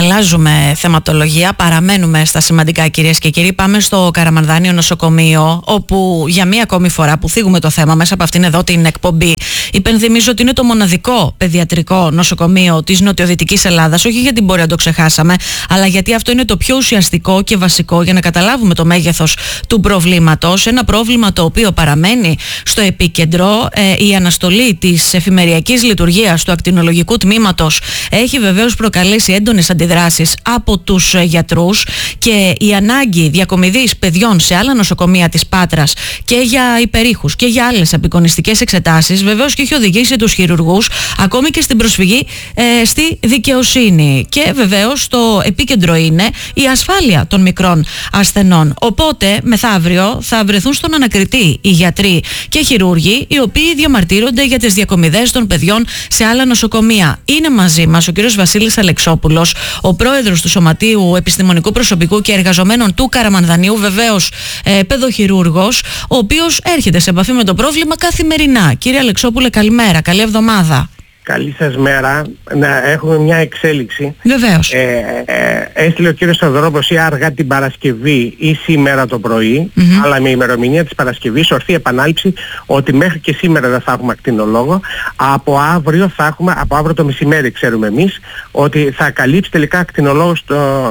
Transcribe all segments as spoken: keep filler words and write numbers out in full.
αλλάζουμε θεματολογία, παραμένουμε στα σημαντικά, κυρίες και κύριοι. Πάμε στο Καραμανδάνιο νοσοκομείο, όπου για μία ακόμη φορά που θίγουμε το θέμα μέσα από αυτήν εδώ την εκπομπή, υπενθυμίζω ότι είναι το μοναδικό παιδιατρικό νοσοκομείο της νοτιοδυτικής Ελλάδας, όχι γιατί μπορεί να το ξεχάσαμε, αλλά γιατί αυτό είναι το πιο ουσιαστικό και βασικό για να καταλάβουμε το μέγεθος του προβλήματος. Ένα πρόβλημα το οποίο παραμένει στο επίκεντρο. Ε, η αναστολή της εφημεριακής λειτουργίας του ακτινολογικού τμήματος έχει βεβαίως προκαλέσει έντονες αντιδράσεις από τους γιατρούς, και η ανάγκη διακομιδής παιδιών σε άλλα νοσοκομεία της Πάτρας και για υπερήχους και για άλλες απεικονιστικές εξετάσεις βεβαίως και έχει οδηγήσει τους χειρουργούς ακόμη και στην προσφυγή ε, στη δικαιοσύνη. Και βεβαίως στο επίκεντρο είναι η ασφάλεια των μικρών ασθενών. Οπότε μεθαύριο θα βρεθούν στον ανακριτή οι γιατροί και χειρούργοι, οι οποίοι διαμαρτύρονται για τις διακομιδές των παιδιών σε άλλα νοσοκομεία. Είναι μαζί μας ο κύριος Βασίλης Αλεξόπουλος, ο πρόεδρος του Σωματείου Επιστημονικού Προσωπικού και Εργαζομένων του Καραμανδανίου, βεβαίως ε, παιδοχειρούργος, ο οποίος έρχεται σε επαφή με το πρόβλημα καθημερινά. Κύριε Αλεξόπουλε, καλημέρα, καλή εβδομάδα. Καλή σας μέρα. Να έχουμε μια εξέλιξη. Βεβαίως. Ε, ε, έστειλε ο κύριος Σταυρόπουλος ή αργά την Παρασκευή ή σήμερα το πρωί, mm-hmm. αλλά με ημερομηνία της Παρασκευής, ορθή επανάληψη ότι μέχρι και σήμερα δεν θα έχουμε ακτινολόγο. Από αύριο θα έχουμε, από αύριο το μεσημέρι ξέρουμε εμείς, ότι θα καλύψει τελικά ακτινολόγο στο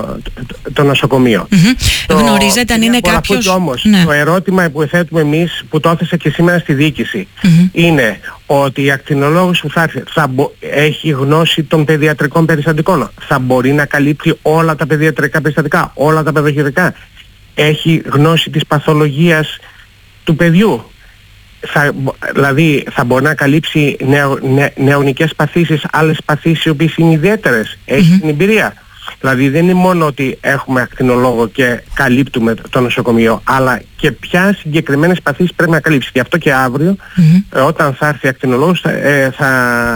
το, το νοσοκομείο. Mm-hmm. Το, Γνωρίζετε αν είναι κάποιος... Όμως, ναι. το ερώτημα που θέτουμε εμείς, που το έθεσα και σήμερα στη διοίκηση, mm-hmm. είναι ότι η ακτινολόγος που θα έρθει θα μπο... έχει γνώση των παιδιατρικών περιστατικών. Θα μπορεί να καλύπτει όλα τα παιδιατρικά περιστατικά, όλα τα παιδοχειρικά. Έχει γνώση της παθολογίας του παιδιού. Θα, δηλαδή θα μπορεί να καλύψει νεο, νε, νεονικές παθήσεις, άλλες παθήσεις οι οποίες είναι ιδιαίτερες. Έχει mm-hmm. την εμπειρία. Δηλαδή δεν είναι μόνο ότι έχουμε ακτινολόγο και καλύπτουμε το νοσοκομείο, αλλά και ποια συγκεκριμένες παθήσεις πρέπει να καλύψει. Γι' αυτό και αύριο, mm-hmm. όταν θα έρθει ακτινολόγος, θα, ε, θα,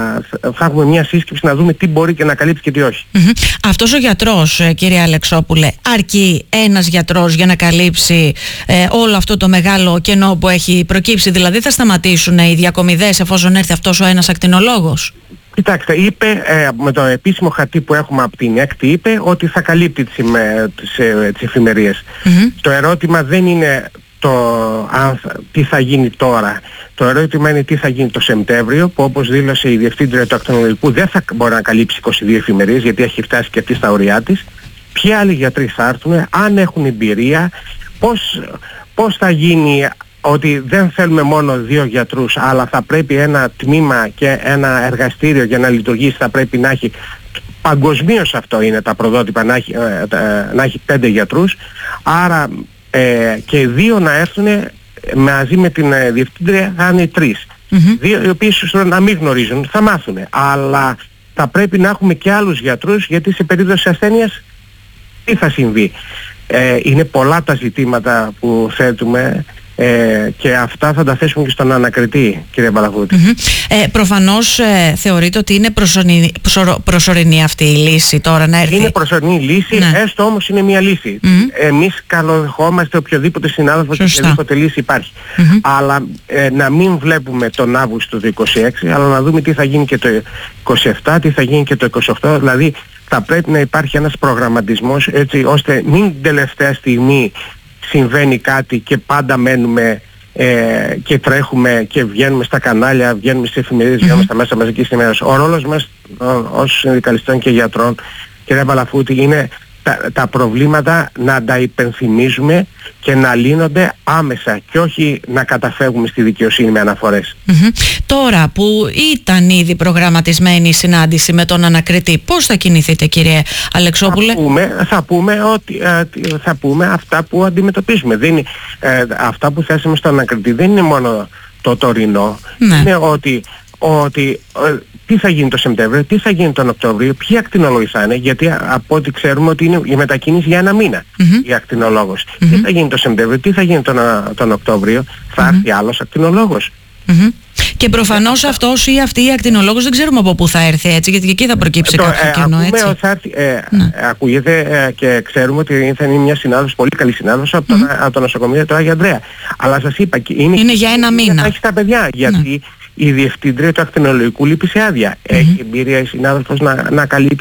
θα έχουμε μια σύσκεψη να δούμε τι μπορεί και να καλύψει και τι όχι. Mm-hmm. Αυτός ο γιατρός, κύριε Αλεξόπουλε, αρκεί ένας γιατρός για να καλύψει ε, όλο αυτό το μεγάλο κενό που έχει προκύψει? Δηλαδή θα σταματήσουν οι διακομιδές εφόσον έρθει αυτός ο ένας ακτινολόγος? Κοιτάξτε, είπε ε, με το επίσημο χαρτί που έχουμε από την ΕΚΤ, είπε ότι θα καλύπτει τις, ε, τις, ε, τις εφημερίες. Mm-hmm. Το ερώτημα δεν είναι το αν, τι θα γίνει τώρα. Το ερώτημα είναι τι θα γίνει το Σεπτέμβριο, που όπως δήλωσε η Διευθύντρια του Ακτινολογικού δεν θα μπορεί να καλύψει είκοσι δύο εφημερίες, γιατί έχει φτάσει και αυτή στα ωριά της. Ποιοι άλλοι γιατροί θα έρθουν, αν έχουν εμπειρία, πώς, πώς θα γίνει... ότι δεν θέλουμε μόνο δύο γιατρούς, αλλά θα πρέπει ένα τμήμα και ένα εργαστήριο για να λειτουργήσει θα πρέπει να έχει, παγκοσμίως αυτό είναι τα προδότυπα, να έχει, ε, ε, να έχει πέντε γιατρούς, άρα ε, και δύο να έρθουν μαζί με την ε, διευθύντρια θα είναι τρεις. Mm-hmm. Δύο οι οποίοι ίσως να μην γνωρίζουν, θα μάθουν, αλλά θα πρέπει να έχουμε και άλλους γιατρούς, γιατί σε περίπτωση ασθένειας τι θα συμβεί. Ε, είναι πολλά τα ζητήματα που θέτουμε. Ε, και αυτά θα τα θέσουμε και στον ανακριτή, κύριε Μπαλαχούτη. Mm-hmm. Ε, προφανώς ε, θεωρείτε ότι είναι προσωρινή, προσωρινή αυτή η λύση τώρα να έρθει? Είναι προσωρινή λύση, ναι. Έστω όμως είναι μια λύση. Mm-hmm. Εμείς καλοδεχόμαστε οποιοδήποτε συνάδελφο και οποιαδήποτε λύση υπάρχει. Mm-hmm. Αλλά ε, να μην βλέπουμε τον Αύγουστο του είκοσι έξι, αλλά να δούμε τι θα γίνει και το είκοσι επτά, τι θα γίνει και το είκοσι οκτώ. Δηλαδή θα πρέπει να υπάρχει ένας προγραμματισμός, έτσι ώστε μην την τελευταία στιγμή συμβαίνει κάτι και πάντα μένουμε ε, και τρέχουμε και βγαίνουμε στα κανάλια, βγαίνουμε στις εφημερίδες, mm-hmm. βγαίνουμε στα μέσα μαζικής ενημέρωσης. Ο ρόλος μας ως συνδικαλιστών και γιατρών, κύριε Μπαλαχούτη, είναι τα, τα προβλήματα να τα υπενθυμίζουμε και να λύνονται άμεσα και όχι να καταφεύγουμε στη δικαιοσύνη με αναφορές. Mm-hmm. Τώρα που ήταν ήδη προγραμματισμένη η συνάντηση με τον ανακριτή, πώς θα κινηθείτε, κύριε Αλεξόπουλε? Θα πούμε, θα πούμε, ότι, ε, θα πούμε αυτά που αντιμετωπίζουμε. Δεν είναι, ε, αυτά που θέσαμε στον ανακριτή δεν είναι μόνο το τωρινό. Ναι. Είναι ότι, ότι ε, τι θα γίνει το Σεπτέμβριο, τι θα γίνει τον Οκτώβριο, ποιοι ακτινολόγοι θα είναι, γιατί από ό,τι ξέρουμε ότι είναι η μετακίνηση για ένα μήνα mm-hmm. η ακτινολόγος. Mm-hmm. Τι θα γίνει το Σεπτέμβριο, τι θα γίνει τον, τον Οκτώβριο, θα mm-hmm. έρθει άλλος ακτινολόγος. Mm-hmm. Και προφανώς αυτός ή αυτή η ακτινολόγος δεν ξέρουμε από πού θα έρθει, έτσι, γιατί και εκεί θα προκύψει το, κάποιο ε, κενό, έτσι. Ότι θα έρθει, ε, ναι. Ακούγεται ε, και ξέρουμε ότι θα είναι μια συνάδελφος, πολύ καλή συνάδελφος από, mm-hmm. το, από το νοσοκομείο του Άγιο Ανδρέα. Αλλά σας είπα, είναι, είναι για ένα μήνα. Έχει τα παιδιά, γιατί ναι. η διευθύντρια του ακτινολογικού λείπει σε άδεια. Mm-hmm. Έχει εμπειρία η συνάδελφος να, να καλύψει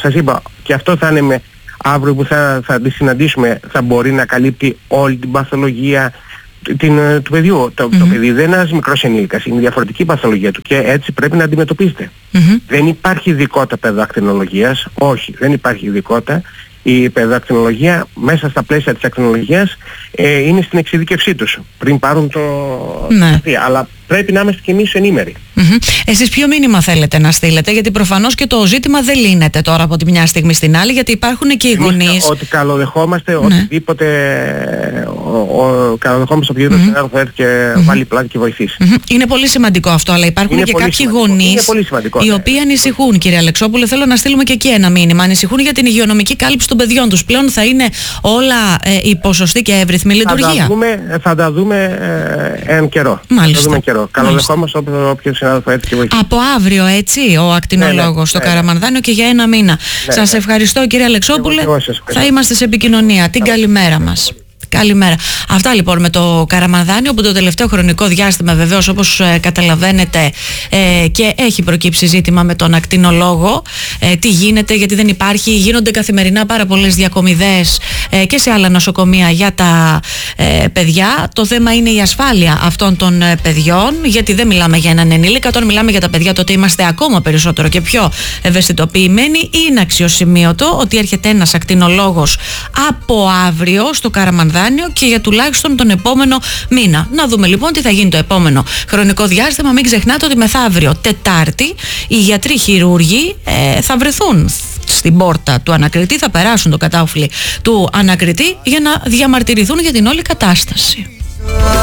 σας είπα, και αυτό θα είναι με αύριο που θα, θα τη συναντήσουμε, θα μπορεί να καλύπτει όλη την παθολογία την, του παιδιού. Το, mm-hmm. το παιδί δεν είναι ένας μικρός ενήλικας, είναι διαφορετική η παθολογία του και έτσι πρέπει να αντιμετωπίσετε. Mm-hmm. Δεν υπάρχει ειδικότητα παιδοακτινολογίας, όχι, δεν υπάρχει ειδικότητα. Η παιδοακτινολογία μέσα στα πλαίσια της ακτινολογίας ε, είναι στην εξειδίκευσή τους πριν πάρουν το... Ναι. Αλλά πρέπει να είμαστε και εμείς ενήμεροι. Mm-hmm. Εσείς ποιο μήνυμα θέλετε να στείλετε, γιατί προφανώς και το ζήτημα δεν λύνεται τώρα από τη μια στιγμή στην άλλη, γιατί υπάρχουν και οι γονείς. Ότι καλοδεχόμαστε, ναι. οτιδήποτε, ο, ο, καλοδεχόμαστε οποιοδήποτε mm-hmm. συνάδελφο έρθει και mm-hmm. βάλει πλάτη και βοηθήσει. Mm-hmm. Είναι πολύ σημαντικό αυτό, αλλά υπάρχουν είναι και κάποιοι σημαντικό. γονείς οι ναι. οποίοι ανησυχούν, κύριε Αλεξόπουλε. Θέλω να στείλουμε και εκεί ένα μήνυμα. Ανησυχούν για την υγειονομική κάλυψη των παιδιών τους. Πλέον θα είναι όλα ε, υποσωστή και εύρυθμη λειτουργία. Θα τα δούμε, θα τα δούμε ε, εν καιρό. Μάλιστα. Καλοδεχόμαστε όποιος συνάδελφο έρθει και βοηθήσει. Από αύριο, έτσι, ο ακτινολόγος ναι, ναι, στο ναι, Καραμανδάνιο και για ένα μήνα. Ναι, σας ναι. ευχαριστώ, κύριε Αλεξόπουλε. Εγώ, εγώ θα είμαστε σε επικοινωνία. Την καλημέρα μας. Καλημέρα. Αυτά λοιπόν με το Καραμανδάνιο, που το τελευταίο χρονικό διάστημα βεβαίως, όπως ε, καταλαβαίνετε, ε, και έχει προκύψει ζήτημα με τον ακτινολόγο. Ε, τι γίνεται, γιατί δεν υπάρχει, γίνονται καθημερινά πάρα πολλές διακομιδές ε, και σε άλλα νοσοκομεία για τα ε, παιδιά. Το θέμα είναι η ασφάλεια αυτών των ε, παιδιών, γιατί δεν μιλάμε για έναν ενήλικα, όταν μιλάμε για τα παιδιά τότε είμαστε ακόμα περισσότερο και πιο ευαισθητοποιημένοι. Είναι αξιοσημείωτο ότι έρχεται ένας ακτινολόγος από αύριο στο Καραμανδάνιο και για τουλάχιστον τον επόμενο μήνα. Να δούμε λοιπόν τι θα γίνει το επόμενο χρονικό διάστημα. Μην ξεχνάτε ότι μεθαύριο Τετάρτη οι γιατροί χειρούργοι ε, θα βρεθούν στην πόρτα του ανακριτή, θα περάσουν το κατάφυλλο του ανακριτή για να διαμαρτυρηθούν για την όλη κατάσταση.